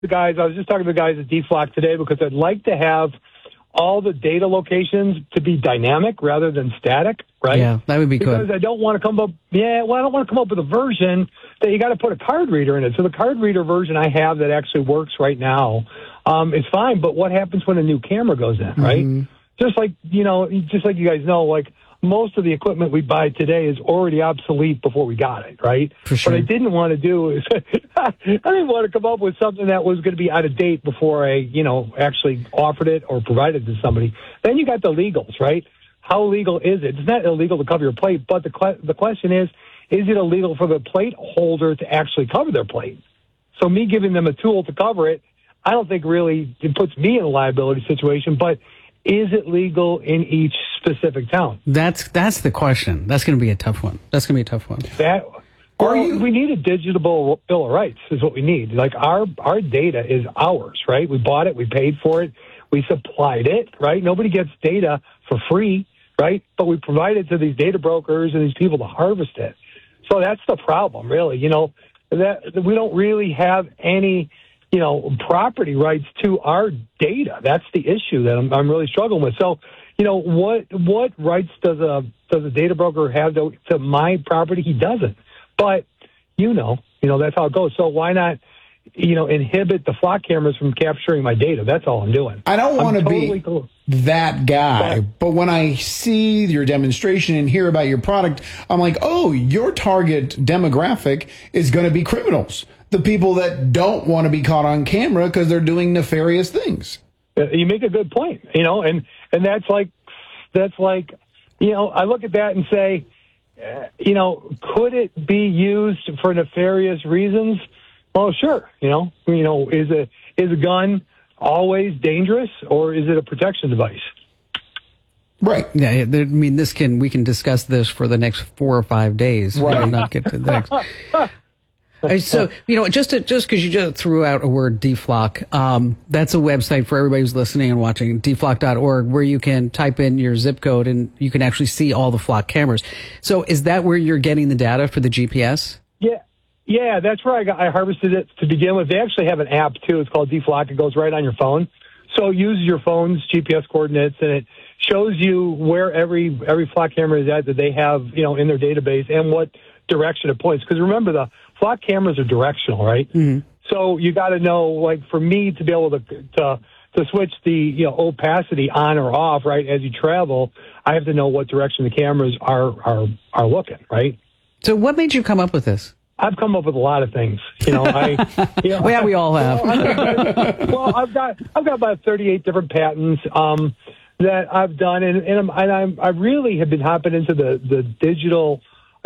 the guys. I was just talking to the guys at DFlock today because I'd like to have all the data locations to be dynamic rather than static, right? Yeah, that would be good. Because I don't want to come up, I don't want to come up with a version that you got to put a card reader in it. So the card reader version I have that actually works right now is fine. But what happens when a new camera goes in, right? Mm-hmm. Just like you guys know, like most of the equipment we buy today is already obsolete before we got it, right? For sure. What I didn't want to do is I didn't want to come up with something that was going to be out of date before I, actually offered it or provided it to somebody. Then you got the legals, right? How legal is it? It's not illegal to cover your plate, but the question is it illegal for the plate holder to actually cover their plate? So me giving them a tool to cover it, I don't think really it puts me in a liability situation, but is it legal in each specific town? That's the question. That's going to be a tough one. We need a digital bill of rights is what we need. Like our data is ours, right? We bought it. We paid for it. We supplied it, right? Nobody gets data for free, right? But we provide it to these data brokers and these people to harvest it. So that's the problem, really. That we don't really have any property rights to our data. That's the issue that I'm really struggling with. So, what rights does a data broker have to my property? He doesn't. But that's how it goes. So why not, inhibit the flock cameras from capturing my data? That's all I'm doing. I don't want to be that guy, but when I see your demonstration and hear about your product, I'm like, oh, your target demographic is going to be criminals. The people that don't want to be caught on camera because they're doing nefarious things. You make a good point, and that's like, I look at that and say, could it be used for nefarious reasons? Well, sure. Is a gun always dangerous or is it a protection device? Right. Yeah. I mean, we can discuss this for the next 4 or 5 days. Right. And not get to the next. So, just because you just threw out a word, DFlock, that's a website for everybody who's listening and watching, dflock.org, where you can type in your zip code and you can actually see all the flock cameras. So is that where you're getting the data for the GPS? Yeah, that's where I harvested it to begin with. They actually have an app, too. It's called DFlock. It goes right on your phone. So it uses your phone's GPS coordinates, and it shows you where every flock camera is at that they have, in their database and what direction it points. Because remember, the flock cameras are directional, right? Mm-hmm. So you got to know, like, for me to be able to switch the opacity on or off, right, as you travel, I have to know what direction the cameras are looking, right? So what made you come up with this? I've come up with a lot of things. We all have. Well, I've got about 38 different patents that I've done, and I really have been hopping into the digital,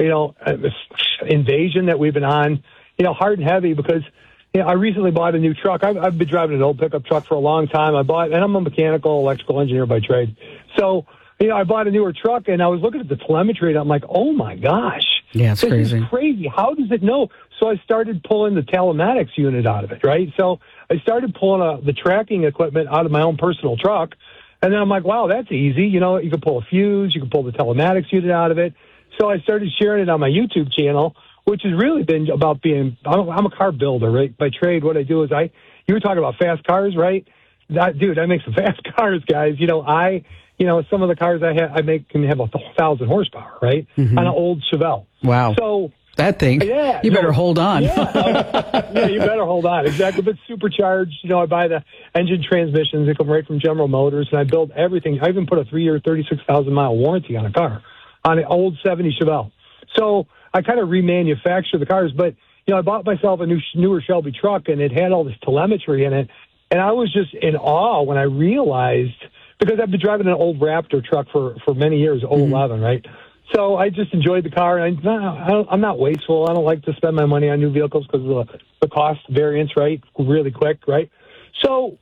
invasion that we've been on, hard and heavy because I recently bought a new truck. I've been driving an old pickup truck for a long time. and I'm a mechanical electrical engineer by trade. So, I bought a newer truck and I was looking at the telemetry and I'm like, oh my gosh. Yeah, it's crazy. This is crazy. How does it know? So I started pulling the telematics unit out of it, right? So I started pulling the tracking equipment out of my own personal truck. And then I'm like, wow, that's easy. You can pull a fuse. You can pull the telematics unit out of it. So I started sharing it on my YouTube channel, which has really been about I'm a car builder, right? By trade, what I do is you were talking about fast cars, right? I make some fast cars, guys. Some of the cars I make can have 1,000 horsepower, right? Mm-hmm. On an old Chevelle. Wow. So that thing, you better hold on. Yeah, you better hold on. Exactly. But supercharged, I buy the engine transmissions. They come right from General Motors, and I build everything. I even put a 3-year, 36,000-mile warranty on a car, on an old 70 Chevelle. So I kind of remanufacture the cars. But, I bought myself a newer Shelby truck, and it had all this telemetry in it. And I was just in awe when I realized, because I've been driving an old Raptor truck for many years, 011, right? So I just enjoyed the car. And I'm not wasteful. I don't like to spend my money on new vehicles because of the cost variance, right? Really quick, right? So,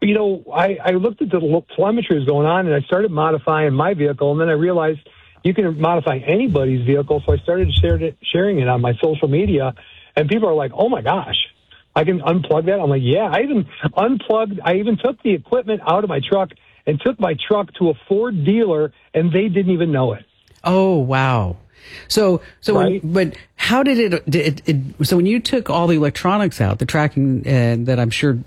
I looked at the telemetry that was going on, and I started modifying my vehicle. And then I realized you can modify anybody's vehicle. So I started sharing it on my social media. And people are like, oh, my gosh, I can unplug that? I'm like, yeah. I even took the equipment out of my truck and took my truck to a Ford dealer, and they didn't even know it. Oh, wow. So, right? but how did it so when you took all the electronics out, the tracking that I'm sure